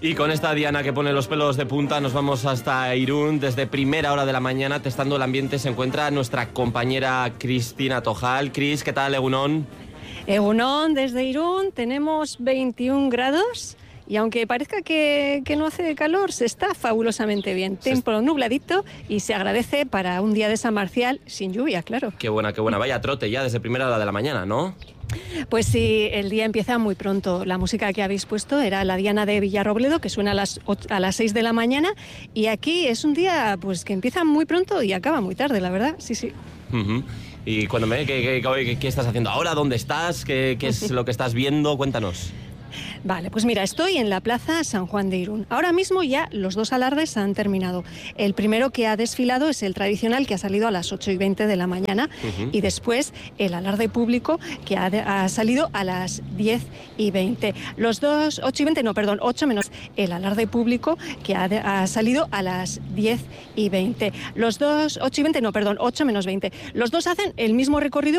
Y con esta Diana que pone los pelos de punta nos vamos hasta Irún. Desde primera hora de la mañana, testando el ambiente, se encuentra nuestra compañera Cristina Tojal. Cris, ¿qué tal, Egunon? Egunon, desde Irún tenemos 21 grados y aunque parezca que no hace calor, se está fabulosamente bien. Tiempo nubladito y se agradece para un día de San Marcial sin lluvia, claro. Qué buena. Vaya trote ya desde primera hora de la mañana, ¿no? Pues sí, el día empieza muy pronto. La música que habéis puesto era la Diana de Villarrobledo, que suena a las 6 de la mañana. Y aquí es un día pues que empieza muy pronto y acaba muy tarde, la verdad. Sí. Uh-huh. Y cuéntame, ¿qué estás haciendo ahora? ¿Dónde estás? ¿Qué es lo que estás viendo? Cuéntanos. Vale, pues mira, estoy en la Plaza San Juan de Irún. Ahora mismo ya los dos alardes han terminado. El primero que ha desfilado es el tradicional, que ha salido a las 8:20 de la mañana, y después el alarde público, que ha salido a las 10:20. Los dos, 8 menos el alarde público, que ha salido a las 10:20. Los dos, 8 menos 20. Los dos hacen el mismo recorrido